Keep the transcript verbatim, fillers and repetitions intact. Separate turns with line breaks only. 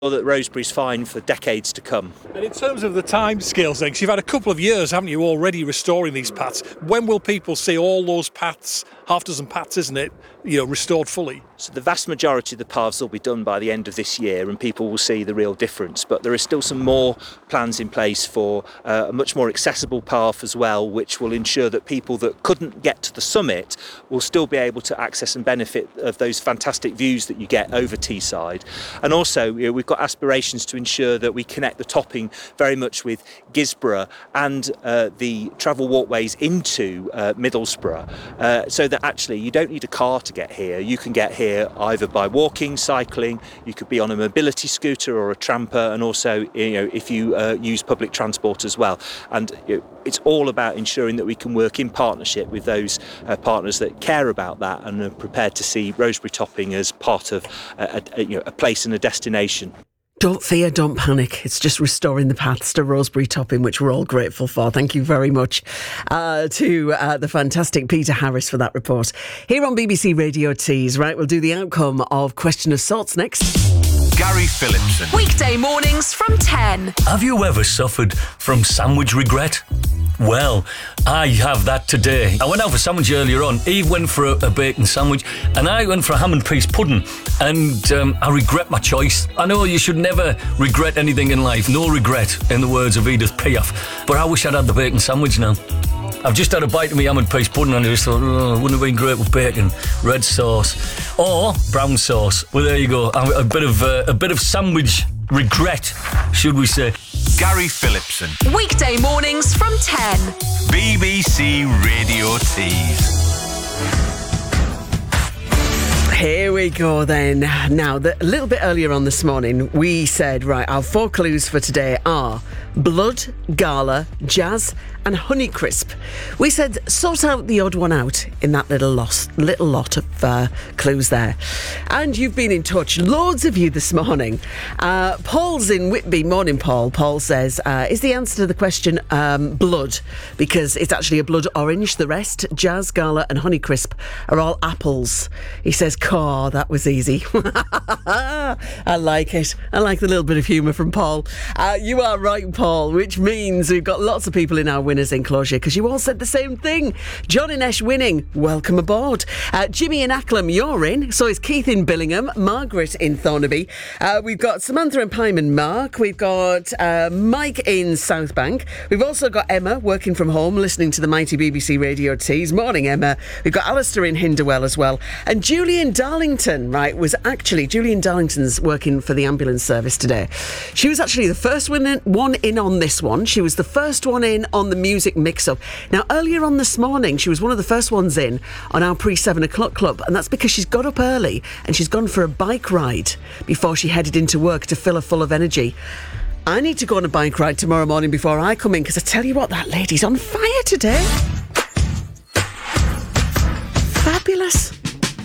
that Rosebery's fine for decades to come.
And in terms of the time scales then, 'cause you've had a couple of years, haven't you, already restoring these paths. When will people see all those paths, half dozen paths, isn't it, you know, restored fully?
So the vast majority of the paths will be done by the end of this year and people will see the real difference. But there are still some more plans in place for uh, a much more accessible path as well, which will ensure that people that couldn't get to the summit will still be able to access and benefit of those fantastic views that you get over Teesside. And also, you know, we've got aspirations to ensure that we connect the topping very much with Gisborough and uh, the travel walkways into uh, Middlesbrough, uh, so that actually you don't need a car to get here. You can get here either by walking, cycling, you could be on a mobility scooter or a tramper, and also, you know, if you uh, use public transport as well. And you know, it's all about ensuring that we can work in partnership with those uh, partners that care about that and are prepared to see Rosebery Topping as part of a, a, you know, a place and a destination.
Don't fear, don't panic. It's just restoring the paths to Rosebery Topping, which we're all grateful for. Thank you very much uh, to uh, the fantastic Peter Harris for that report. Here on B B C Radio Tees, right, we'll do the outcome of Question of Sorts next.
Gary Phillipson.
Weekday mornings from ten.
Have you ever suffered from sandwich regret? Well, I have that today. I went out for sandwich earlier on. Eve went for a, a bacon sandwich and I went for a ham and peas pudding, and um, I regret my choice. I know you should never regret anything in life. No regret, in the words of Edith Piaf. But I wish I'd had the bacon sandwich now. I've just had a bite of my ham and peas pudding and I just thought, oh, it wouldn't have been great with bacon, red sauce or brown sauce. Well, there you go. A, a bit of uh, a bit of sandwich regret, should we say.
Gary Phillipson.
Weekday mornings from ten.
B B C Radio Tees.
Here we go then. Now, the, a little bit earlier on this morning, we said, right, our four clues for today are blood, gala, jazz and Honeycrisp. We said sort out the odd one out in that little, loss, little lot of uh, clues there. And you've been in touch, loads of you this morning. Uh, Paul's in Whitby. Morning, Paul. Paul says, uh, is the answer to the question um, blood? Because it's actually a blood orange. The rest, jazz, gala and Honeycrisp, are all apples. He says, "Caw, that was easy." I like it. I like the little bit of humour from Paul. Uh, you are right, Paul, which means we've got lots of people in our winners enclosure because you all said the same thing. John in Esh winning. Welcome aboard. Uh, Jimmy in Acklam, you're in. So is Keith in Billingham. Margaret in Thornaby. Uh, we've got Samantha in Pyman Mark. We've got uh, Mike in South Bank. We've also got Emma working from home listening to the mighty B B C Radio Tees. Morning, Emma. We've got Alistair in Hinderwell as well. And Julian Darlington, right, was actually, Julian Darlington's working for the ambulance service today. She was actually the first one in, one in on this one. She was the first one in on the music mix-up. Now, earlier on this morning, she was one of the first ones in on our pre-seven o'clock club, and that's because she's got up early and she's gone for a bike ride before she headed into work to fill her full of energy. I need to go on a bike ride tomorrow morning before I come in, because I tell you what, that lady's on fire today. Fabulous.